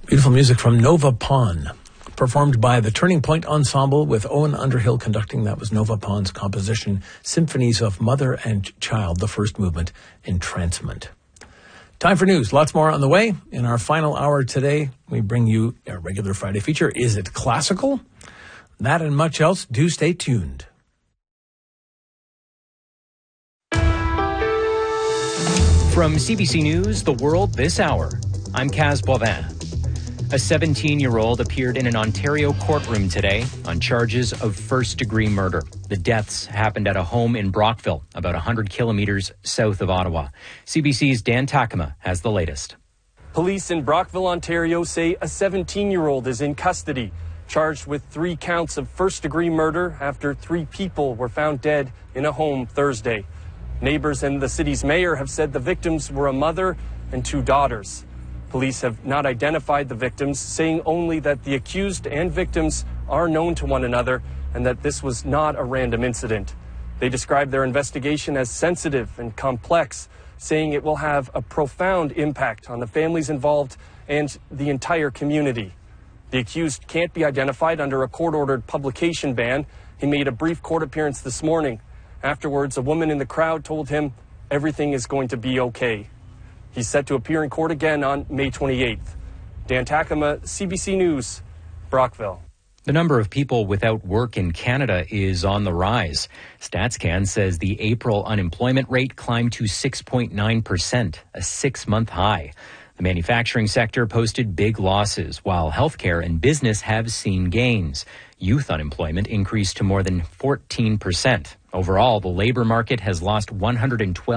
Beautiful music from Nova Pawn, performed by the Turning Point Ensemble with Owen Underhill conducting. That was Nova Pawn's composition, Symphonies of Mother and Child, the first movement, Entrancement. Time for news. Lots more on the way. In our final hour today, we bring you our regular Friday feature, Is It Classical? That and much else. Do stay tuned. From CBC News, The World This Hour, I'm Kaz Boivin. A 17-year-old appeared in an Ontario courtroom today on charges of first-degree murder. The deaths happened at a home in Brockville, about 100 kilometers south of Ottawa. CBC's Dan Takema has the latest. Police in Brockville, Ontario say a 17-year-old is in custody, charged with 3 counts of first-degree murder after 3 people were found dead in a home Thursday. Neighbors and the city's mayor have said the victims were a mother and 2 daughters. Police have not identified the victims, saying only that the accused and victims are known to one another and that this was not a random incident. They describe their investigation as sensitive and complex, saying it will have a profound impact on the families involved and the entire community. The accused can't be identified under a court-ordered publication ban. He made a brief court appearance this morning. Afterwards, a woman in the crowd told him everything is going to be okay. He's set to appear in court again on May 28th. Dan Takema, CBC News, Brockville. The number of people without work in Canada is on the rise. StatsCan says the April unemployment rate climbed to 6.9%, a 6-month high. The manufacturing sector posted big losses, while healthcare and business have seen gains. Youth unemployment increased to more than 14%. Overall, the labor market has lost 112